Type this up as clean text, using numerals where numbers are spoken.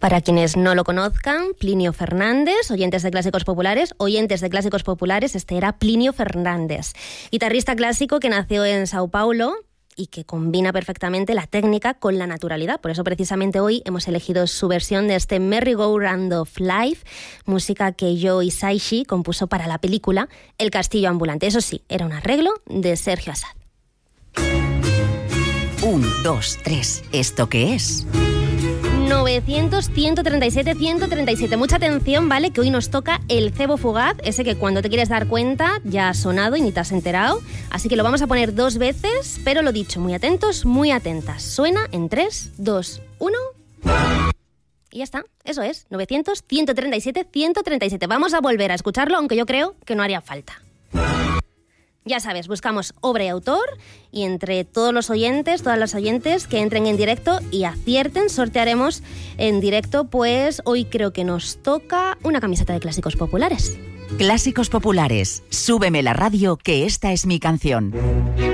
Para quienes no lo conozcan, Plinio Fernández, oyentes de Clásicos Populares, este era Plinio Fernández, guitarrista clásico que nació en Sao Paulo y que combina perfectamente la técnica con la naturalidad. Por eso precisamente hoy hemos elegido su versión de este Merry Go Round of Life, música que Joe Hisaishi compuso para la película El Castillo Ambulante. Eso sí, era un arreglo de Sergio Assad. 1, 2, 3. ¿Esto qué es? 900, 137, 137. Mucha atención, ¿vale? Que hoy nos toca el cebo fugaz, ese que cuando te quieres dar cuenta ya ha sonado y ni te has enterado. Así que lo vamos a poner 2 veces, pero lo dicho, muy atentos, muy atentas. Suena en 3, 2, 1... Y ya está, eso es, 900, 137, 137. Vamos a volver a escucharlo, aunque yo creo que no haría falta. Ya sabes, buscamos obra y autor y entre todos los oyentes, todas las oyentes que entren en directo y acierten, sortearemos en directo, pues hoy creo que nos toca una camiseta de Clásicos Populares. Clásicos Populares, súbeme la radio que esta es mi canción.